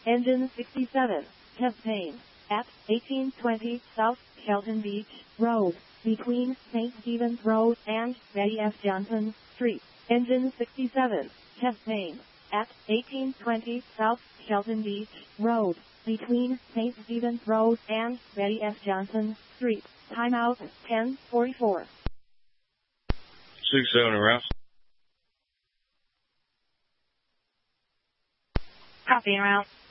Engine 67, Campaign, at 1820 South Shelton Beach Road, between St. Stephen's Road and Betty F. Johnson Street. Engine 67, Campaign, at 1820 South Shelton Beach Road, between St. Stephen's Road and Betty F. Johnson Street. Timeout 10:44. 67 around. Copy, around.